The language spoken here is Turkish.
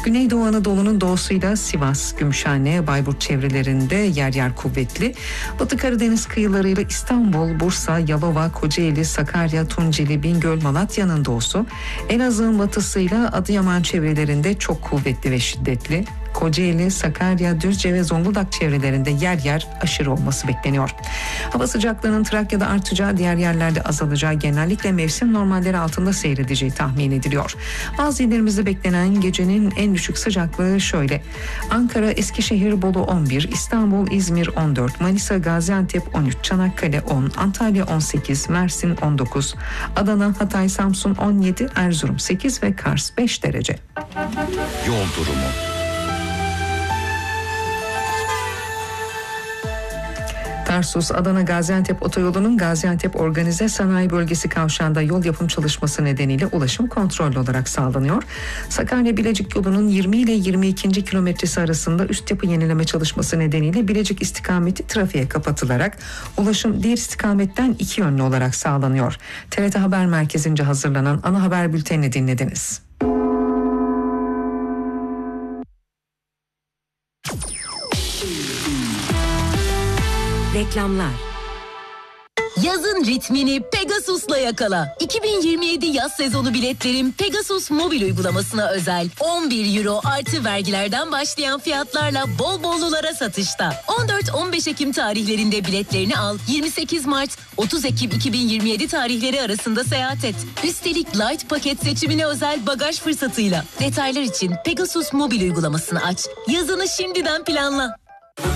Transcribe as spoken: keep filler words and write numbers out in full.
Güneydoğu Anadolu'nun doğusuyla Sivas, Gümüşhane, Bayburt çevrelerinde yer yer kuvvetli. Batı Karadeniz kıyılarıyla İstanbul, Bursa, Yalova, Kocaeli, Sakarya, Tunceli, Bingöl, Malatya'nın doğusu, Elazığ'ın batısıyla Adıyaman çevrelerinde çok kuvvetli ve şiddetli. Kocaeli, Sakarya, Düzce ve Zonguldak çevrelerinde yer yer aşırı olması bekleniyor. Hava sıcaklığının Trakya'da artacağı, diğer yerlerde azalacağı, genellikle mevsim normalleri altında seyredeceği tahmin ediliyor. Bazı illerimizde beklenen gecenin en düşük sıcaklığı şöyle: Ankara, Eskişehir, Bolu on bir, İstanbul, İzmir on dört, Manisa, Gaziantep on üç, Çanakkale on, Antalya on sekiz, Mersin on dokuz, Adana, Hatay, Samsun on yedi, Erzurum sekiz ve Kars beş derece. Yol durumu. Tarsus Adana Gaziantep otoyolunun Gaziantep Organize Sanayi Bölgesi kavşağında yol yapım çalışması nedeniyle ulaşım kontrollü olarak sağlanıyor. Sakarya Bilecik yolunun yirmi ile yirmi ikinci kilometresi arasında üst yapı yenileme çalışması nedeniyle Bilecik istikameti trafiğe kapatılarak ulaşım diğer istikametten iki yönlü olarak sağlanıyor. T R T Haber Merkezi'nce hazırlanan ana haber bültenini dinlediniz. Reklamlar. Yazın ritmini Pegasus'la yakala. iki bin yirmi yedi yaz sezonu biletlerim Pegasus mobil uygulamasına özel on bir euro artı vergilerden başlayan fiyatlarla bol bollulara satışta. on dört on beş Ekim tarihlerinde biletlerini al. yirmi sekiz Mart otuz Ekim iki bin yirmi yedi tarihleri arasında seyahat et. Üstelik Light paket seçimine özel bagaj fırsatıyla. Detaylar için Pegasus mobil uygulamasını aç. Yazını şimdiden planla.